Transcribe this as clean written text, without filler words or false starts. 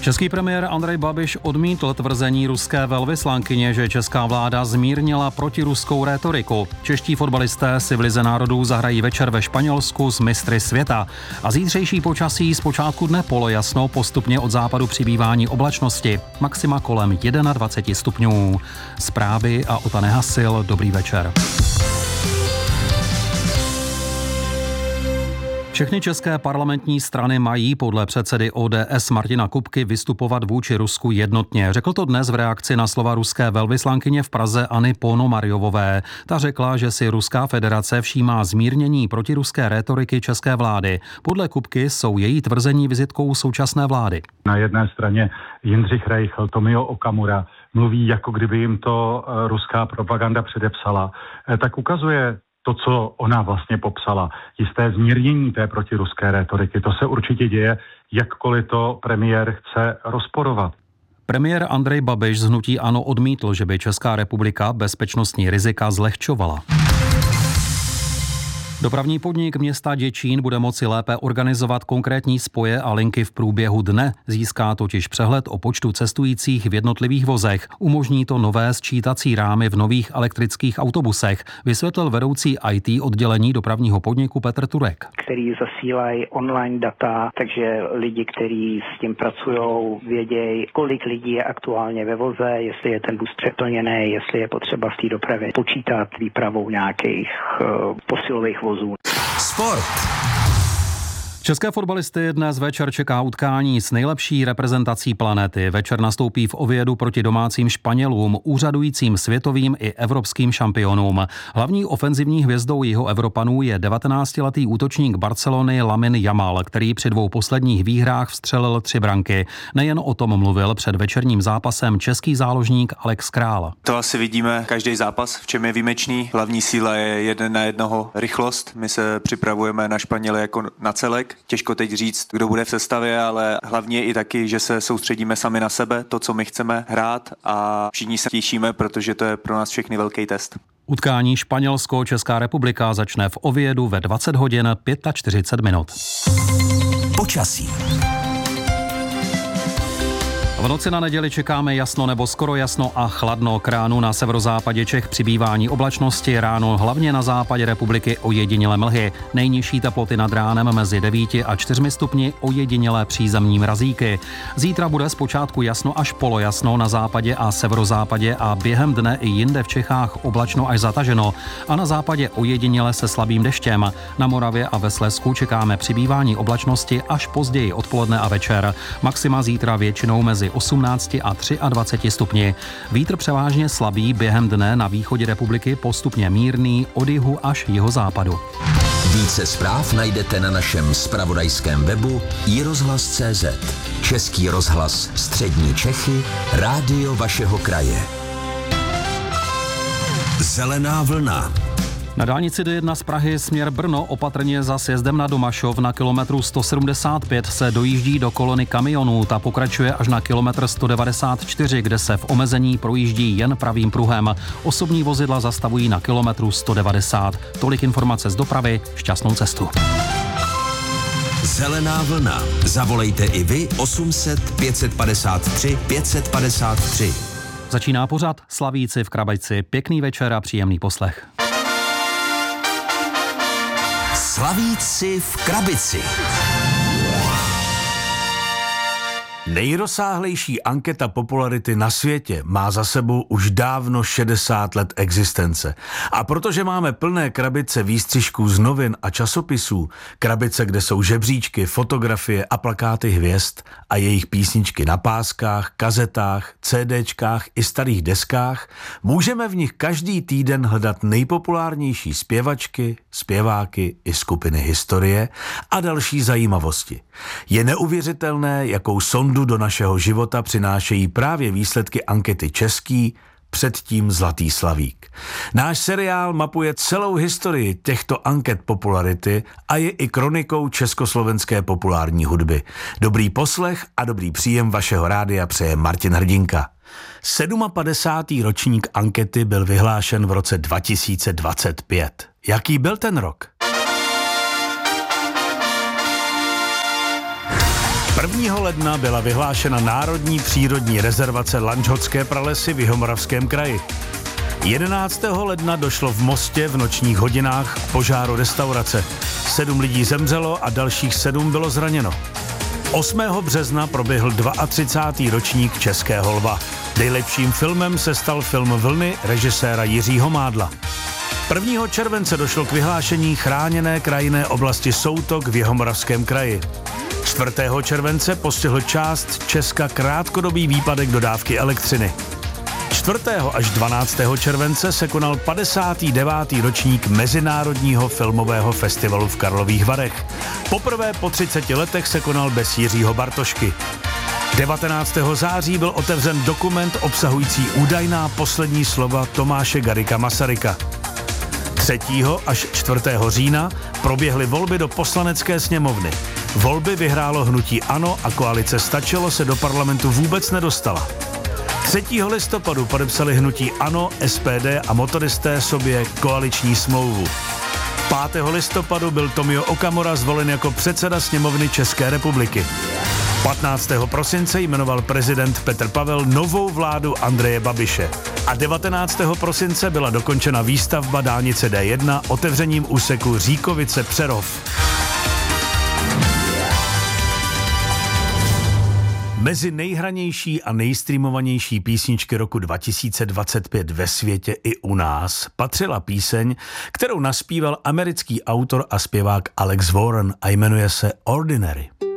Český premiér Andrej Babiš odmítl tvrzení ruské velvyslankyně, že česká vláda zmírnila protiruskou rétoriku. Čeští fotbalisté si v Lize národů zahrají večer ve Španělsku s mistry světa. A zítřejší počasí z počátku dne polojasno, postupně od západu přibývání oblačnosti. Maxima kolem 21 stupňů. Zprávy a Ota Nehasil, dobrý večer. Všechny české parlamentní strany mají podle předsedy ODS Martina Kupky vystupovat vůči Rusku jednotně. Řekl to dnes v reakci na slova ruské velvyslankyně v Praze Anny Ponomarjovové. Ta řekla, že si Ruská federace všímá zmírnění protiruské rétoriky české vlády. Podle Kupky jsou její tvrzení vizitkou současné vlády. Na jedné straně Jindřich Reichl, Tomio Okamura mluví, jako kdyby jim to ruská propaganda předepsala. Tak ukazuje to, co ona vlastně popsala, jisté zmírnění té protiruské rétoriky. To se určitě děje, jakkoliv to premiér chce rozporovat. Premiér Andrej Babiš z hnutí ANO odmítl, že by Česká republika bezpečnostní rizika zlehčovala. Dopravní podnik města Děčín bude moci lépe organizovat konkrétní spoje a linky v průběhu dne. Získá totiž přehled o počtu cestujících v jednotlivých vozech. Umožní to nové sčítací rámy v nových elektrických autobusech, vysvětlil vedoucí IT oddělení dopravního podniku Petr Turek. Který zasílají online data, takže lidi, kteří s tím pracují, vědějí, kolik lidí je aktuálně ve voze, jestli je ten bus přeplněný, jestli je potřeba v té dopravě počítat výpravou nějakých posilových vozů. Sport. České fotbalisty dnes večer čeká utkání s nejlepší reprezentací planety. Večer nastoupí v Oviedu proti domácím Španělům, úřadujícím světovým i evropským šampionům. Hlavní ofenzivní hvězdou Jihoevropanů je 19letý útočník Barcelony Lamine Yamal, který při 2 posledních výhrách vstřelil 3 branky. Nejen o tom mluvil před večerním zápasem český záložník Alex Král. To asi vidíme každý zápas, v čem je výjimečný. Hlavní síla je 1 na 1 rychlost. My se připravujeme na Španěly jako na celek. Těžko teď říct, kdo bude v sestavě, ale hlavně i taky, že se soustředíme sami na sebe, to, co my chceme hrát a všichni se těšíme, protože to je pro nás všechny velký test. Utkání Španělsko-Česká republika začne v Oviedu ve 20 hodin 45 minut. Počasí. V noci na neděli čekáme jasno nebo skoro jasno a chladno. K ránu na severozápadě Čech přibývání oblačnosti, ráno hlavně na západě republiky ojedinělé mlhy. Nejnižší teploty nad ránem mezi 9 a 4 stupni, ojedinělé přízemní mrazíky. Zítra bude zpočátku jasno až polojasno na západě a severozápadě a během dne i jinde v Čechách oblačno až zataženo. A na západě ojediněle se slabým deštěm. Na Moravě a ve Slezsku čekáme přibývání oblačnosti až později odpoledne a večer. Maxima zítra většinou mezi 18 a 23 stupni. Vítr převážně slabý, během dne na východě republiky postupně mírný, od jihu až jihozápadu. Více zpráv najdete na našem zpravodajském webu iRozhlas.cz. Český rozhlas Střední Čechy, rádio vašeho kraje. Zelená vlna. Na dálnici D1 z Prahy směr Brno opatrně za sjezdem na Domašov na kilometru 175 se dojíždí do kolony kamionů. Ta pokračuje až na kilometr 194, kde se v omezení projíždí jen pravým pruhem. Osobní vozidla zastavují na kilometru 190. Tolik informace z dopravy, šťastnou cestu. Zelená vlna. Zavolejte i vy 800 553 553. Začíná pořad Slavíci v Krabejci. Pěkný večer a příjemný poslech. Slavíci v krabici. Nejrozsáhlejší anketa popularity na světě má za sebou už dávno 60 let existence. A protože máme plné krabice výstřižků z novin a časopisů, krabice, kde jsou žebříčky, fotografie a plakáty hvězd a jejich písničky na páskách, kazetách, CDčkách i starých deskách, můžeme v nich každý týden hledat nejpopulárnější zpěvačky, zpěváky i skupiny historie a další zajímavosti. Je neuvěřitelné, jakou sondu do našeho života přinášejí právě výsledky ankety Český, předtím Zlatý slavík. Náš seriál mapuje celou historii těchto anket popularity a je i kronikou československé populární hudby. Dobrý poslech a dobrý příjem vašeho rádia přeje Martin Hrdinka. 57. ročník ankety byl vyhlášen v roce 2025. Jaký byl ten rok? 1. ledna byla vyhlášena Národní přírodní rezervace Lanžhotské pralesy v Jihomoravském kraji. 11. ledna došlo v Mostě v nočních hodinách k požáru restaurace. 7 lidí zemřelo a dalších 7 bylo zraněno. 8. března proběhl 32. ročník Českého lva. Nejlepším filmem se stal film Vlny režiséra Jiřího Mádla. 1. července došlo k vyhlášení chráněné krajinné oblasti Soutok v Jihomoravském kraji. 4. července postihl část Česka krátkodobý výpadek dodávky elektřiny. 4. až 12. července se konal 59. ročník Mezinárodního filmového festivalu v Karlových Varech. Poprvé po 30 letech se konal bez Jiřího Bartošky. 19. září byl otevřen dokument obsahující údajná poslední slova Tomáše Garrigua Masaryka. 3. až 4. října proběhly volby do Poslanecké sněmovny. Volby vyhrálo hnutí ANO a koalice Stačilo se do parlamentu vůbec nedostala. 3. listopadu podepsali hnutí ANO, SPD a motoristé sobě koaliční smlouvu. 5. listopadu byl Tomio Okamura zvolen jako předseda sněmovny České republiky. 15. prosince jmenoval prezident Petr Pavel novou vládu Andreje Babiše. A 19. prosince byla dokončena výstavba dálnice D1 otevřením úseku Říkovice-Přerov. Mezi nejhranější a nejstreamovanější písničky roku 2025 ve světě i u nás patřila píseň, kterou naspíval americký autor a zpěvák Alex Warren a jmenuje se Ordinary.